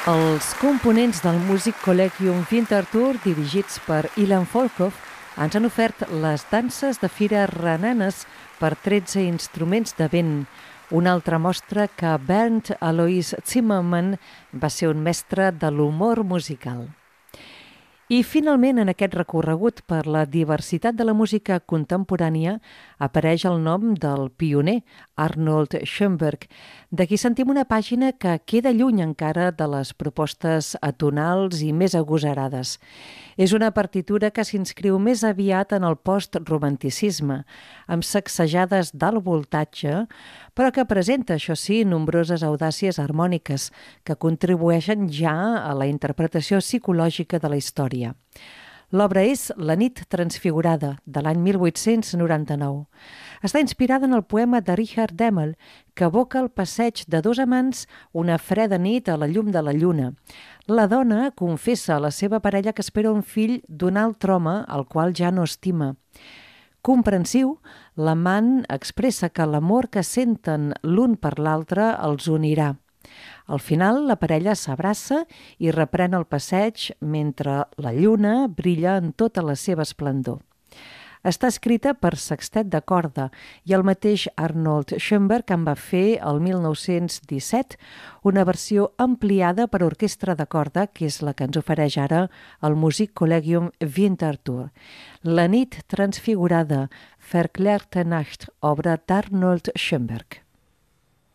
Els components del Music Collegium Winterthur, dirigits per Ilan Volkov, ens han ofert les danses de fira renanes per 13 instruments de vent, una altra mostra que Bernd Alois Zimmermann va ser un mestre de l'humor musical. I finalment, en aquest recorregut per la diversitat de la música contemporània, apareix el nom del pioner, Arnold Schoenberg, de qui sentim una pàgina que queda lluny encara de les propostes atonals i més agosarades. És una partitura que s'inscriu més aviat en el post-romanticisme, amb sacsejades d'alt voltatge, però que presenta, això sí, nombroses audàcies harmòniques que contribueixen ja a la interpretació psicològica de la història. L'obra és La nit transfigurada, de l'any 1899. Està inspirada en el poema de Richard Demel, que evoca el passeig de dos amants una freda nit a la llum de la lluna. La dona confessa a la seva parella que espera un fill d'un altre home, al qual ja no estima. Comprensiu, l'amant expressa que l'amor que senten l'un per l'altre els unirà. Al final, la parella s'abraça i reprèn el passeig mentre la lluna brilla en tota la seva esplendor. Està escrita per sextet de corda i el mateix Arnold Schoenberg en va fer el 1917 una versió ampliada per orquestra de corda, que és la que ens ofereix ara el Music Collegium Winterthur. La nit transfigurada, Verklärte Nacht, obra d'Arnold Schoenberg.